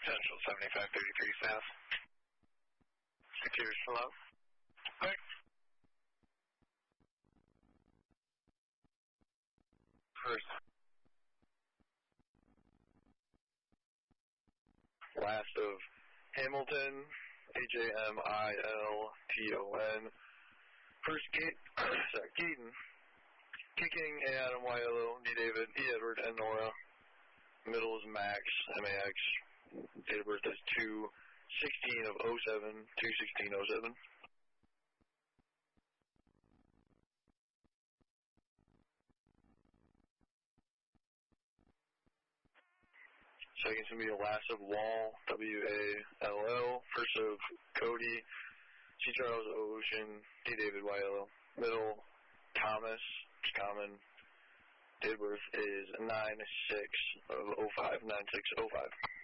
Central 7533 South. Secures hello. Okay. First. Last of Hamilton, Hamilton. First Gaten. Kicking A. Adam, Y. Yellow, D. David, E. Edward, N. Nora. Middle is Max, MAX. Date of birth is 2/16/07, 2/16/07. Second's going to be the last of Wall, WALL. First of Cody, C. Charles, Ocean, D. David, YLO. Middle, Thomas, common. Date of birth is 9/6/05, 9/6/05.